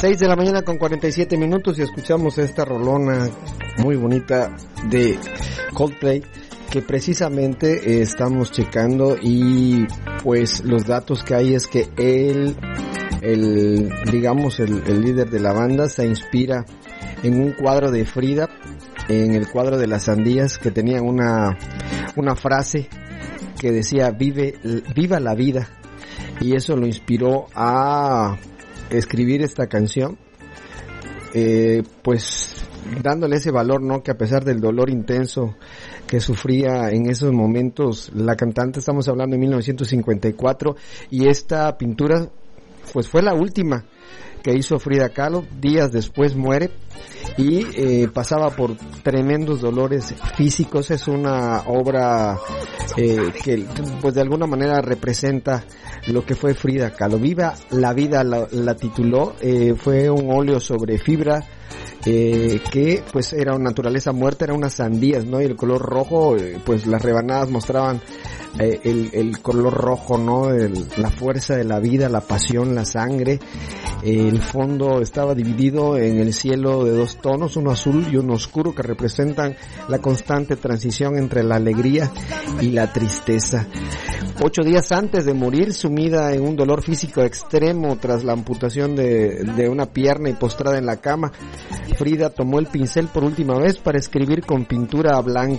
6 de la mañana con 47 minutos y escuchamos esta rolona muy bonita de Coldplay que precisamente estamos checando y pues los datos que hay es que el líder de la banda se inspira en un cuadro de Frida, en el cuadro de las sandías, que tenían una frase que decía viva la vida, y eso lo inspiró a escribir esta canción, pues dándole ese valor, ¿no? Que a pesar del dolor intenso que sufría en esos momentos la cantante, estamos hablando de 1954, y esta pintura pues fue la última que hizo Frida Kahlo. Días después muere y pasaba por tremendos dolores físicos. Es una obra que pues de alguna manera representa lo que fue Frida Kahlo. Viva la vida la tituló, fue un óleo sobre fibra que pues era una naturaleza muerta, eran unas sandías, ¿no? Y el color rojo, pues las rebanadas mostraban el color rojo, ¿no? La fuerza de la vida, la pasión, la sangre. El fondo estaba dividido en el cielo de dos tonos, uno azul y uno oscuro, que representan la constante transición entre la alegría y la tristeza. 8 días antes de morir, sumida en un dolor físico extremo tras la amputación de una pierna y postrada en la cama, Frida tomó el pincel por última vez para escribir con pintura blanca